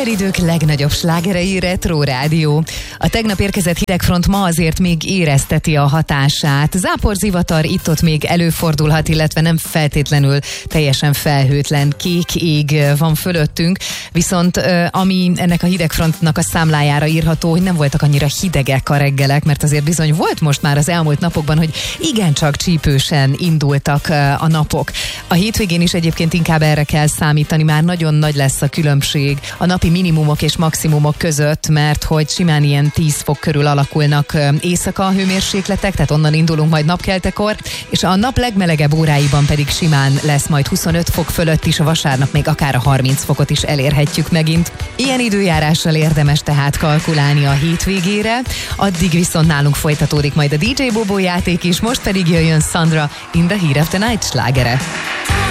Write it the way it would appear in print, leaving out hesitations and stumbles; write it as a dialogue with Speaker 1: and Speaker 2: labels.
Speaker 1: Minden idők legnagyobb slágerei Retro Rádió. A tegnap érkezett hidegfront ma azért még érezteti a hatását. Záporzivatar itt-ott még előfordulhat, illetve nem feltétlenül teljesen felhőtlen kék ég van fölöttünk. Viszont ami ennek a hidegfrontnak a számlájára írható, hogy nem voltak annyira hidegek a reggelek, mert azért bizony volt most már az elmúlt napokban, hogy igencsak csípősen indultak a napok. A hétvégén is egyébként inkább erre kell számítani, már nagyon nagy lesz a különbség a napi minimumok és maximumok között, mert hogy simán ilyen 10 fok körül alakulnak éjszaka a hőmérsékletek, tehát onnan indulunk majd napkeltekor, és a nap legmelegebb óráiban pedig simán lesz majd 25 fok fölött is, a vasárnap még akár a 30 fokot is elérhetjük megint. Ilyen időjárással érdemes tehát kalkulálni a hétvégére, addig viszont nálunk folytatódik majd a DJ Bobo játék is, most pedig jöjjön Sandra in the Heat of the Night slágere.